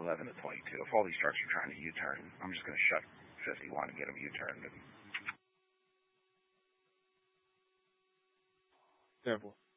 11 to 22. If all these trucks are trying to U-turn, I'm just going to shut 51 and get them U-turned. Careful.